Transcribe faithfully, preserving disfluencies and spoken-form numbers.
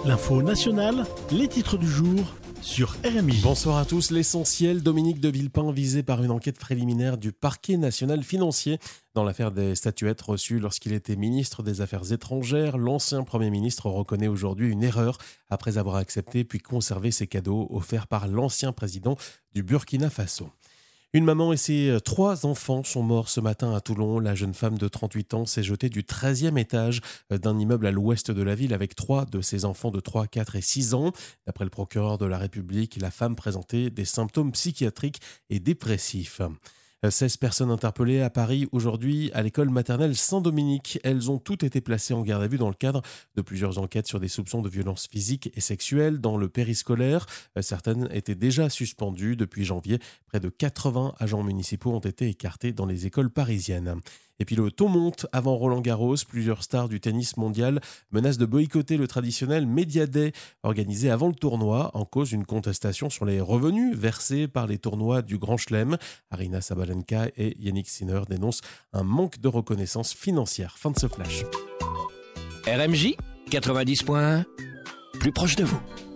L'info nationale, les titres du jour sur R M I. Bonsoir à tous. L'essentiel, Dominique de Villepin visé par une enquête préliminaire du parquet national financier dans l'affaire des statuettes reçues lorsqu'il était ministre des Affaires étrangères. L'ancien Premier ministre reconnaît aujourd'hui une erreur après avoir accepté puis conservé ces cadeaux offerts par l'ancien président du Burkina Faso. Une maman et ses trois enfants sont morts ce matin à Toulon. La jeune femme de trente-huit ans s'est jetée du treizième étage d'un immeuble à l'ouest de la ville avec trois de ses enfants de trois, quatre et six ans. D'après le procureur de la République, la femme présentait des symptômes psychiatriques et dépressifs. seize personnes interpellées à Paris aujourd'hui à l'école maternelle Saint-Dominique. Elles ont toutes été placées en garde à vue dans le cadre de plusieurs enquêtes sur des soupçons de violences physiques et sexuelles dans le périscolaire. Certaines étaient déjà suspendues depuis janvier. Près de quatre-vingts agents municipaux ont été écartés dans les écoles parisiennes. Et puis le ton monte avant Roland-Garros. Plusieurs stars du tennis mondial menacent de boycotter le traditionnel Media Day organisé avant le tournoi, en cause d'une contestation sur les revenus versés par les tournois du Grand Chelem. Aryna Sabalenka et Yannick Sinner dénoncent un manque de reconnaissance financière. Fin de ce flash. R M J quatre-vingt-dix point un, plus proche de vous.